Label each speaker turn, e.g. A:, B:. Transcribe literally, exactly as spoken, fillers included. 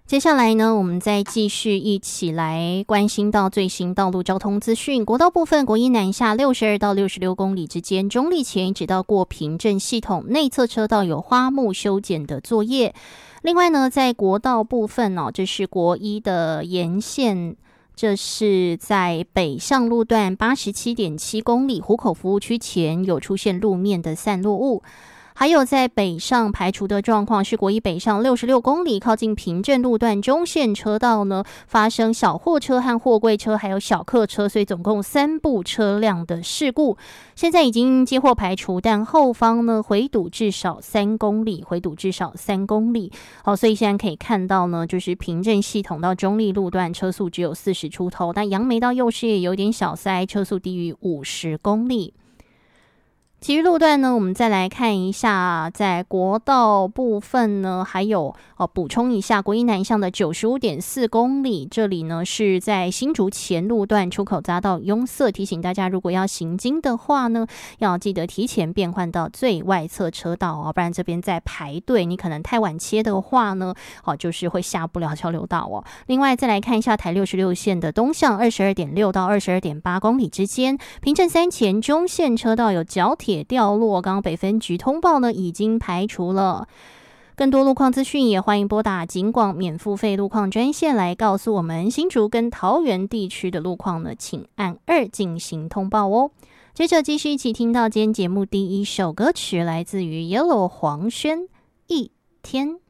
A: 接下来呢，我们再继续一起来关心到最新道路交通资讯。国道部分，国一南下六十二到六十六公里之间，中立前一直到过平镇系统内侧车道有花木修剪的作业。另外呢，在国道部分哦，这是国一的沿线，这是在北上路段八十七点七公里湖口服务区前有出现路面的散落物。还有在北上排除的状况是国一北上六十六公里靠近平镇路段中线车道呢发生小货车和货柜车还有小客车，所以总共三部车辆的事故，现在已经接获排除，但后方呢回堵至少三公里，回堵至少三公里。好，所以现在可以看到呢，就是平镇系统到中立路段车速只有四十出头，但杨梅到幼师也有点小塞，车速低于五十公里。其余路段呢，我们再来看一下，在国道部分呢，还有哦，补充一下，国一南向的 九十五点四公里，这里呢是在新竹前路段出口匝道拥塞，提醒大家如果要行经的话呢，要记得提前变换到最外侧车道哦，不然这边在排队，你可能太晚切的话呢，哦，就是会下不了交流道哦。另外再来看一下台六十六线的东向 二十二点六到二十二点八公里之间，平镇三前中线车道有角铁掉落，刚刚北分局通报呢已经排除了。更多路况资讯也欢迎拨打警广免付费路况专线来告诉我们新竹跟桃园地区的路况呢，请按二进行通报哦。接着继续一起听到今天节目第一首歌曲，来自于 Yellow 黄轩一天。